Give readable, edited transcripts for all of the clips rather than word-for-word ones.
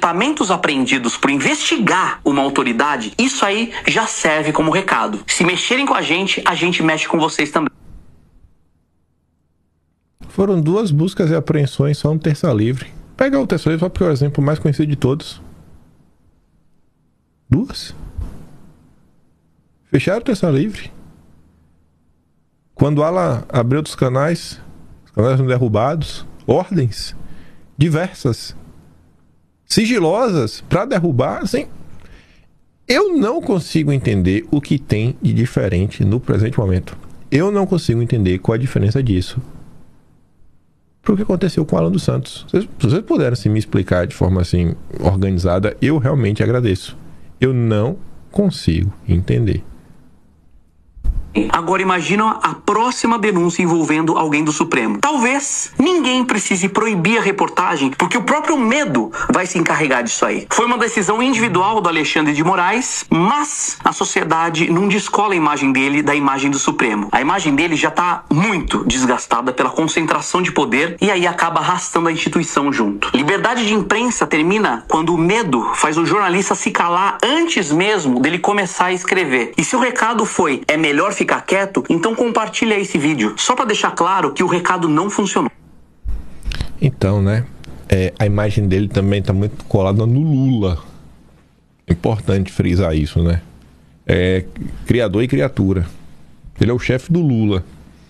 equipamentos apreendidos por investigar uma autoridade, isso aí já serve como recado. Se mexerem com a gente mexe com vocês também. Foram 2 buscas e apreensões só no Terça Livre. Pega o Terça Livre só porque é o exemplo mais conhecido de todos. 2. Fecharam o Terça Livre. Quando o Alan abriu outros canais, os canais foram derrubados. Ordens diversas, sigilosas, para derrubar, assim. Eu não consigo entender o que tem de diferente no presente momento. Eu não consigo entender qual a diferença disso pro que aconteceu com o Alan dos Santos. Se vocês puderem me explicar de forma assim organizada, eu realmente agradeço. Eu não consigo entender. Agora imagina a próxima denúncia envolvendo alguém do Supremo. Talvez ninguém precise proibir a reportagem, porque o próprio medo vai se encarregar disso aí. Foi uma decisão individual do Alexandre de Moraes, mas a sociedade não descola a imagem dele da imagem do Supremo. A imagem dele já está muito desgastada pela concentração de poder e aí acaba arrastando a instituição junto. Liberdade de imprensa termina quando o medo faz o jornalista se calar antes mesmo dele começar a escrever. E se o recado foi, é melhor ficar quieto, então compartilha esse vídeo, só para deixar claro que o recado não funcionou. Então, né, a imagem dele também tá muito colada no Lula. Importante frisar isso, né? É criador e criatura. Ele é o chefe do Lula.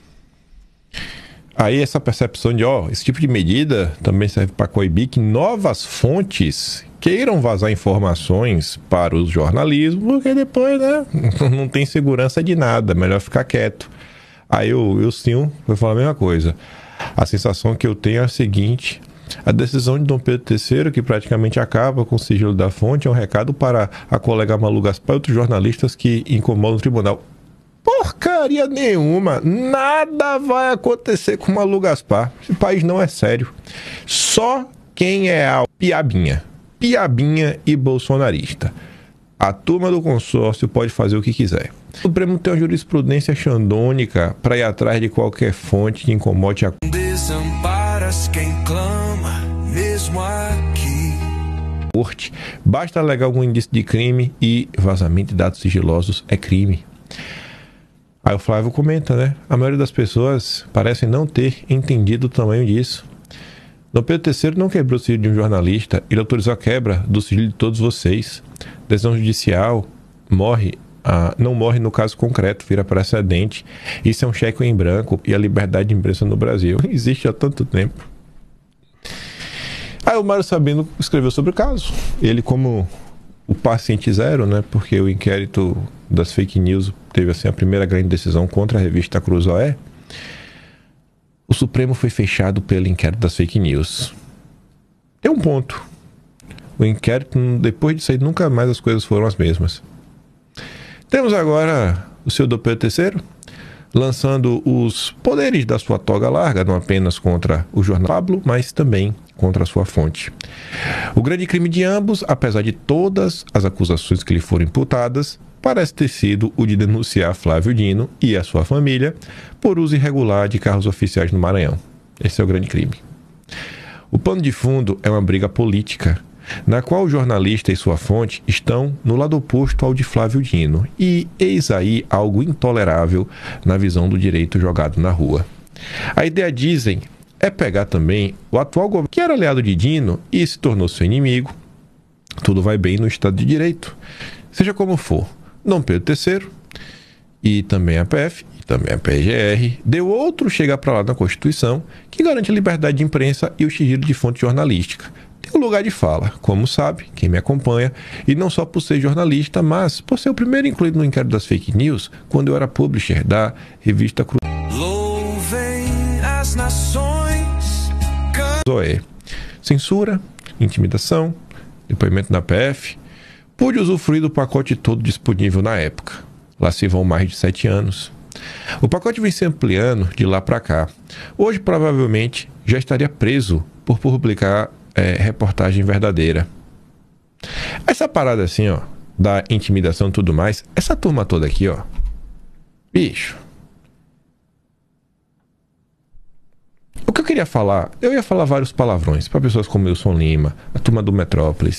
Aí essa percepção de, esse tipo de medida também serve para coibir que novas fontes queiram vazar informações para os jornalismos, porque depois, né, não tem segurança de nada, melhor ficar quieto. Aí o Sim vai falar a mesma coisa. A sensação que eu tenho é a seguinte: a decisão de Dom Pedro III, que praticamente acaba com o sigilo da fonte, é um recado para a colega Malu Gaspar e outros jornalistas que incomodam o tribunal. Porcaria nenhuma, nada vai acontecer com Malu Gaspar. Esse país não é sério. Só quem é a piabinha e bolsonarista. A turma do consórcio pode fazer o que quiser. O Supremo tem uma jurisprudência xandônica para ir atrás de qualquer fonte que incomode a... Desamparas quem clama, mesmo aqui. Corte. Basta alegar algum indício de crime e vazamento de dados sigilosos é crime. Aí o Flávio comenta, né? A maioria das pessoas parecem não ter entendido o tamanho disso. Dom Pedro III não quebrou o sigilo de um jornalista, ele autorizou a quebra do sigilo de todos vocês. Decisão judicial não morre no caso concreto, vira precedente. Isso é um cheque em branco e a liberdade de imprensa no Brasil existe há tanto tempo. Aí o Mário Sabino escreveu sobre o caso. Ele, como o paciente zero, né? Porque o inquérito das fake news teve assim a primeira grande decisão contra a revista Cruzoé. O Supremo foi fechado pelo inquérito das fake news. Tem um ponto. O inquérito, depois disso aí, nunca mais as coisas foram as mesmas. Temos agora o senhor Dom Pedro III lançando os poderes da sua toga larga, não apenas contra o jornal Pablo, mas também contra a sua fonte. O grande crime de ambos, apesar de todas as acusações que lhe foram imputadas, parece ter sido o de denunciar Flávio Dino e a sua família por uso irregular de carros oficiais no Maranhão. Esse é o grande crime. O pano de fundo é uma briga política, na qual o jornalista e sua fonte estão no lado oposto ao de Flávio Dino. E eis aí algo intolerável na visão do direito jogado na rua. A ideia, dizem, é pegar também o atual governo, que era aliado de Dino e se tornou seu inimigo. Tudo vai bem no Estado de Direito. Seja como for, Dom Pedro III e também a PF e também a PGR deu outro chega para lá na Constituição que garante a liberdade de imprensa e o sigilo de fonte jornalística. Tem um lugar de fala, como sabe, quem me acompanha, e não só por ser jornalista, mas por ser o primeiro incluído no inquérito das fake news, quando eu era publisher da revista Louvem as nações. Censura, intimidação, depoimento da PF. Pude usufruir do pacote todo disponível na época. Lá se vão mais de 7 anos. O pacote vem se ampliando de lá para cá. Hoje, provavelmente, já estaria preso por publicar reportagem verdadeira. Essa parada assim, da intimidação e tudo mais, essa turma toda aqui, bicho. O que eu queria falar, eu ia falar vários palavrões para pessoas como Wilson Lima, a turma do Metrópolis,